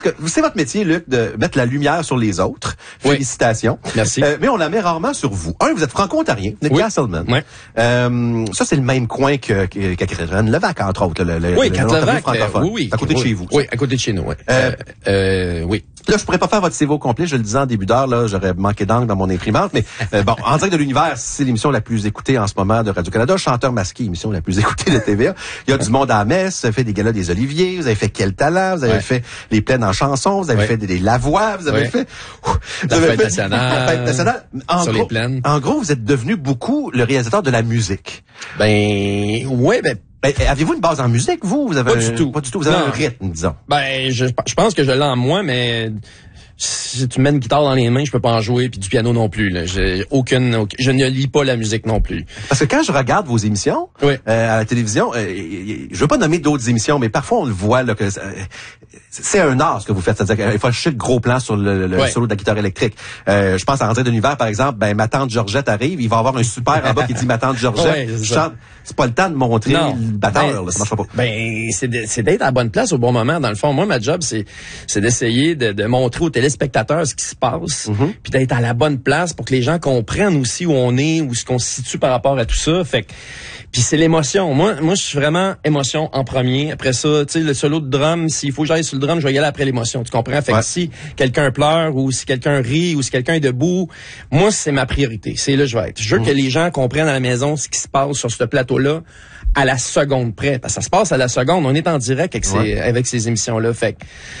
C'est votre métier, Luc, de mettre la lumière sur les autres. Oui. Félicitations. Merci. Mais on la met rarement sur vous. Vous êtes franco-ontarien, vous êtes Castleman. Oui. Ça, c'est le même coin qu'à Catherine Levac, entre autres. Levac, oui. À côté de chez vous. Oui, à côté de chez nous, oui. Oui. Là, je pourrais pas faire votre CV au complet, je le disais en début d'heure, là, j'aurais manqué d'angle dans mon imprimante, mais En direct de l'univers, c'est l'émission la plus écoutée en ce moment de Radio-Canada. Chanteur masqué, émission la plus écoutée de TVA. Il y a du monde à la messe, vous avez fait des galas des Oliviers, vous avez fait Quel talent, vous avez fait les plaines en chansons, vous avez fait des Lavoie, vous avez fait... La fête nationale. Les plaines. En gros, vous êtes devenu beaucoup le réalisateur de la musique. Avez-vous une base en musique, vous? Vous avez Pas du tout. Vous avez un rythme, disons. Je pense que je l'ai en moi, mais si tu mets une guitare dans les mains, je peux pas en jouer, puis du piano non plus. Là. Je ne lis pas la musique non plus. Parce que quand je regarde vos émissions à la télévision, je veux pas nommer d'autres émissions, mais parfois on le voit là que c'est un art ce que vous faites. C'est-à-dire qu'il faut acheter le gros plan sur le solo de la guitare électrique. Je pense à Rentrée de l'univers, par exemple, ma tante Georgette arrive, il va avoir un super en bas qui dit ma tante Georgette. C'est pas le temps de montrer le batteur, là, ça marchera pas. C'est d'être à la bonne place au bon moment. Dans le fond, moi, ma job, c'est d'essayer de montrer aux téléspectateurs ce qui se passe, puis d'être à la bonne place pour que les gens comprennent aussi où on est, où ce qu'on se situe par rapport à tout ça. Puis c'est l'émotion. Moi, je suis vraiment émotion en premier. Après ça, tu sais, le solo de drum, s'il faut que j'aille sur le drum, je vais y aller après l'émotion. Tu comprends? Fait que si quelqu'un pleure, ou si quelqu'un rit, ou si quelqu'un est debout, moi, c'est ma priorité. C'est là que je vais être. Je veux que les gens comprennent à la maison ce qui se passe sur ce plateau-là à la seconde près. Parce que ça se passe à la seconde. On est en direct avec ces émissions-là. Fait que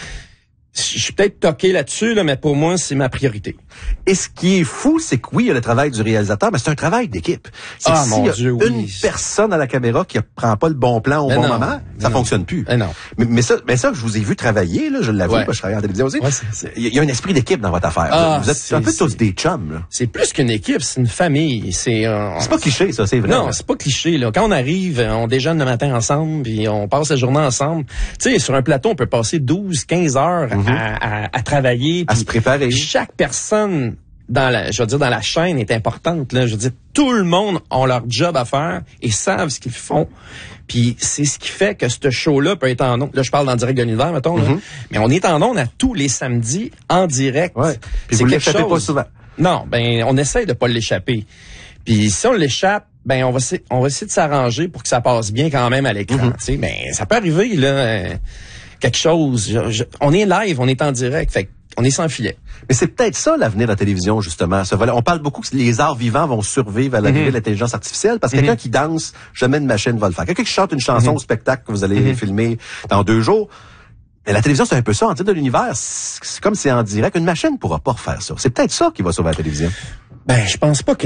je suis peut-être toqué là-dessus, mais pour moi, c'est ma priorité. Et ce qui est fou, c'est que oui, il y a le travail du réalisateur, mais c'est un travail d'équipe. C'est que s'il y a une personne à la caméra qui prend pas le bon plan au bon moment, ça fonctionne plus. Mais ça, je vous ai vu travailler, là, je l'avoue, parce que je travaille en télévision aussi. Il y a un esprit d'équipe dans votre affaire. Vous êtes un peu tous des chums, là. C'est plus qu'une équipe, c'est une famille. C'est pas cliché, ça, c'est vrai. Non, c'est pas cliché, là. Quand on arrive, on déjeune le matin ensemble, puis on passe la journée ensemble. Tu sais, sur un plateau, on peut passer 12, 15 heures à travailler. À se préparer. Chaque personne dans la chaîne est importante, là. Je veux dire, tout le monde a leur job à faire et savent ce qu'ils font. Puis c'est ce qui fait que ce show-là peut être en ondes. Là, je parle d'en direct de l'univers, mettons, là. Mais on est en ondes à tous les samedis en direct. Puis vous l'échappez pas souvent. Non, on essaye de pas l'échapper. Puis si on l'échappe, on va essayer de s'arranger pour que ça passe bien quand même à l'écran. Tu sais, mais ça peut arriver, là, quelque chose. On est live, on est en direct, fait on est sans filet. Mais c'est peut-être ça l'avenir de la télévision, justement. On parle beaucoup que les arts vivants vont survivre à l'arrivée de l'intelligence artificielle, parce que quelqu'un qui danse, jamais une machine va le faire. Quelqu'un qui chante une chanson au spectacle que vous allez filmer dans 2 jours. Mais la télévision, c'est un peu ça. En titre de l'univers, c'est comme c'est en direct. Une machine ne pourra pas refaire ça. C'est peut-être ça qui va sauver la télévision. Je pense pas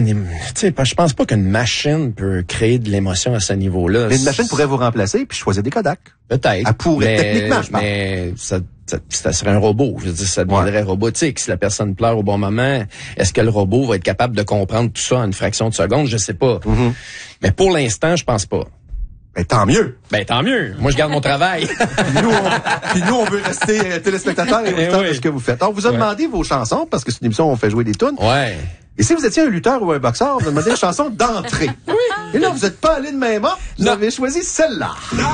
qu'une machine peut créer de l'émotion à ce niveau-là. Mais une machine pourrait vous remplacer puis choisir des Kodak. Peut-être. Elle pourrait, techniquement, je pense. Mais ça serait un robot. Je veux dire, ça deviendrait robotique. Si la personne pleure au bon moment, est-ce que le robot va être capable de comprendre tout ça en une fraction de seconde? Je sais pas. Mais pour l'instant, je pense pas. Tant mieux. Tant mieux. Moi, je garde mon travail. Puis nous, on veut rester téléspectateurs et auditeurs de ce que vous faites. On vous a demandé vos chansons, parce que c'est une émission où on fait jouer des tunes. Et si vous étiez un lutteur ou un boxeur, vous demandez une chanson d'entrée. Et là, vous n'êtes pas allé de même ordre. Vous avez choisi celle-là.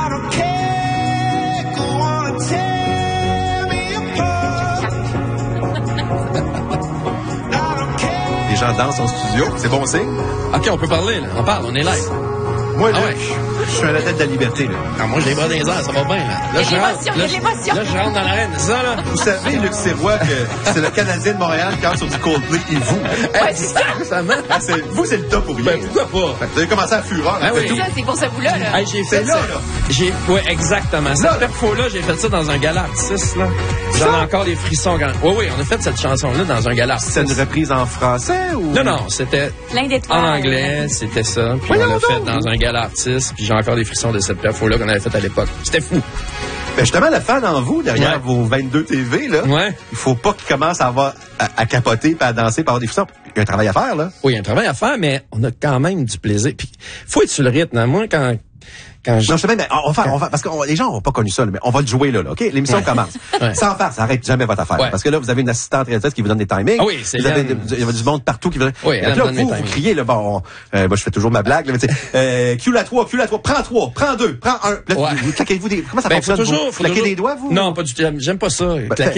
Les gens dansent en studio. C'est bon signe? OK, on peut parler, là. On parle, on est live. Moi, je suis à la tête de la liberté, là. Moi, j'ai les bras dans les airs, ça va bien, là. Là, je rentre dans l'arène, c'est ça, là? Vous savez, Luc Sirois, que c'est le Canadien de Montréal qui rentre sur du Coldplay et vous. C'est ça, récemment. Vous, c'est le top pour rien. Pourquoi pas? Vous avez commencé à fureur. C'est pour ce bout-là, là. J'ai fait ça. Exactement. Cette perfo-là, j'ai fait ça dans un gala artiste, là. J'en ai encore des frissons. Oui, on a fait cette chanson-là dans un gala artiste. C'est une reprise en français ou? Non, c'était en anglais, c'était ça. Puis on l'a fait dans un gala artiste, puis j'ai encore des frissons de cette perfo-là qu'on avait faite à l'époque. C'était fou. Justement, le fan en vous, derrière vos 22 TV, là, il faut pas qu'il commence à avoir à capoter, puis à danser, puis à avoir des frissons. Il y a un travail à faire, là. Oui, il y a un travail à faire, mais on a quand même du plaisir. Puis faut être sur le rythme, hein. Moi, quand Non, je sais même, on va, parce que les gens n'ont pas connu ça, là, mais on va le jouer là, OK? L'émission commence. Sans faire, ça arrête jamais votre affaire. Parce que là, vous avez une assistante réalisatrice qui vous donne des timings. Ah oui, c'est il y a du monde partout qui vous donne. Oui, et là, vous criez, là, moi, je fais toujours ma blague, là, mais tu sais, cue la 3, prends 3, prends 2, prends 1. Là, vous claquez-vous comment ça fonctionne? Vous claquez des doigts, vous? Non, pas du tout. J'aime pas ça. Claquer